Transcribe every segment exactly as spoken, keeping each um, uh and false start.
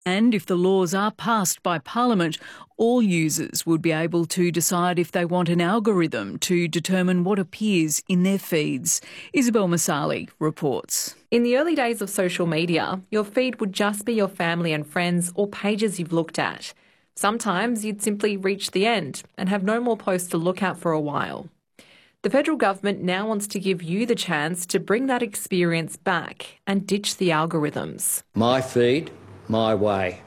And if the laws are passed by Parliament, all users would be able to decide if they want an algorithm to determine what appears in their feeds. Isabel Masali reports. In the early days of social media, your feed would just be your family and friends or pages you've looked at. Sometimes you'd simply reach the end and have no more posts to look at for a while. The federal government now wants to give you the chance to bring that experience back and ditch the algorithms. My feed, my way.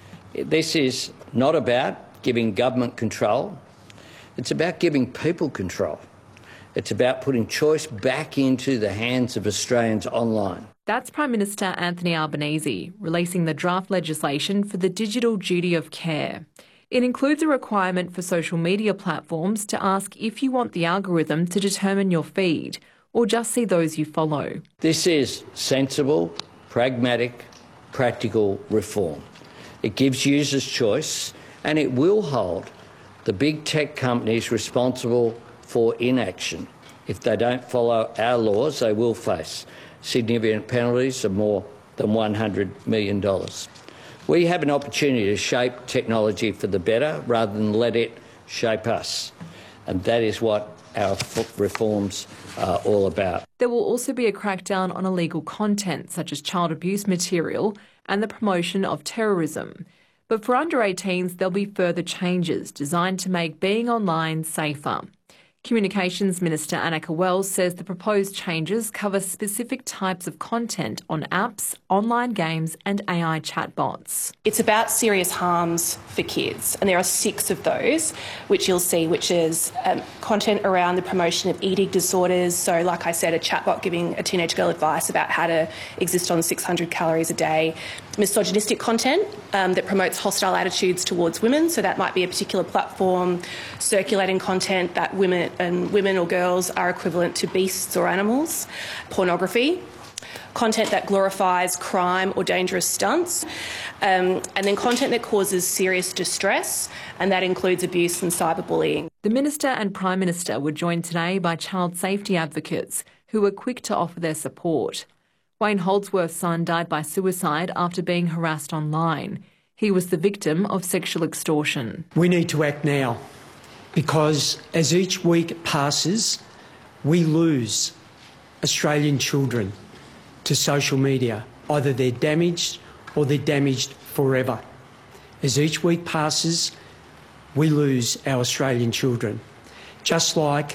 This is not about giving government control. It's about giving people control. It's about putting choice back into the hands of Australians online. That's Prime Minister Anthony Albanese releasing the draft legislation for the digital duty of care. It includes a requirement for social media platforms to ask if you want the algorithm to determine your feed or just see those you follow. This is sensible, pragmatic, practical reform. It gives users choice and it will hold the big tech companies responsible for inaction. If they don't follow our laws, they will face significant penalties of more than one hundred million dollars. We have an opportunity to shape technology for the better rather than let it shape us. And that is what our reforms are all about. There will also be a crackdown on illegal content such as child abuse material and the promotion of terrorism. But for under eighteens, there'll be further changes designed to make being online safer. Communications Minister Annika Wells says the proposed changes cover specific types of content on apps, online games and A I chatbots. It's about serious harms for kids, and there are six of those, which you'll see, which is um, content around the promotion of eating disorders. So, like I said, a chatbot giving a teenage girl advice about how to exist on six hundred calories a day. Misogynistic content um, that promotes hostile attitudes towards women, so that might be a particular platform circulating content that women and women or girls are equivalent to beasts or animals. Pornography, content that glorifies crime or dangerous stunts, um, and then content that causes serious distress, and that includes abuse and cyberbullying. The Minister and Prime Minister were joined today by child safety advocates who were quick to offer their support. Wayne Holdsworth's son died by suicide after being harassed online. He was the victim of sexual extortion. We need to act now because as each week passes, we lose Australian children to social media. Either they're damaged or they're damaged forever. As each week passes, we lose our Australian children. Just like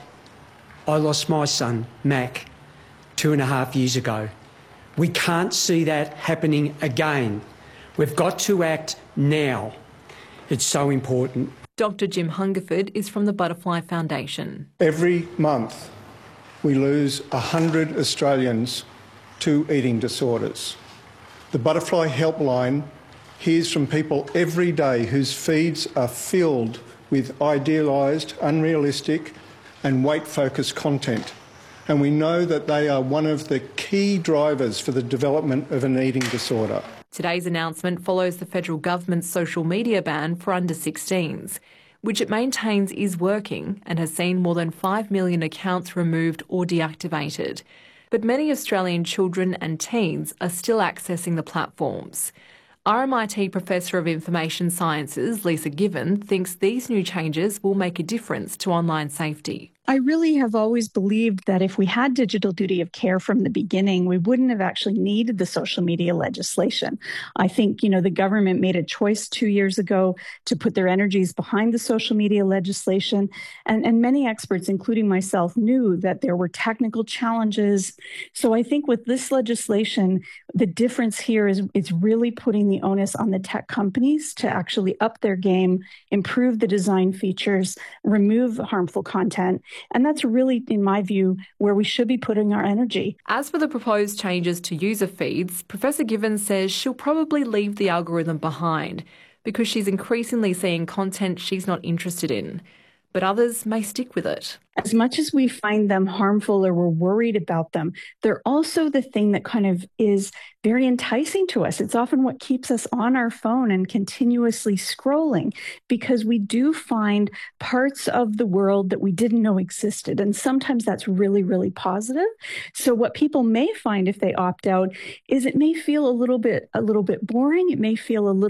I lost my son, Mac, two and a half years ago. We can't see that happening again. We've got to act now. It's so important. Doctor Jim Hungerford is from the Butterfly Foundation. Every month we lose one hundred Australians to eating disorders. The Butterfly Helpline hears from people every day whose feeds are filled with idealised, unrealistic and weight-focused content. And we know that they are one of the key drivers for the development of an eating disorder. Today's announcement follows the federal government's social media ban for under sixteens, which it maintains is working and has seen more than five million accounts removed or deactivated. But many Australian children and teens are still accessing the platforms. R M I T Professor of Information Sciences, Lisa Given, thinks these new changes will make a difference to online safety. I really have always believed that if we had digital duty of care from the beginning, we wouldn't have actually needed the social media legislation. I think, you know, the government made a choice two years ago to put their energies behind the social media legislation. And, and many experts, including myself, knew that there were technical challenges. So I think with this legislation, the difference here is it's really putting the onus on the tech companies to actually up their game, improve the design features, remove harmful content. And that's really, in my view, where we should be putting our energy. As for the proposed changes to user feeds, Professor Givens says she'll probably leave the algorithm behind because she's increasingly seeing content she's not interested in. But others may stick with it. As much as we find them harmful or we're worried about them, they're also the thing that kind of is very enticing to us. It's often what keeps us on our phone and continuously scrolling because we do find parts of the world that we didn't know existed. And sometimes that's really, really positive. So what people may find if they opt out is it may feel a little bit, a little bit boring. It may feel a little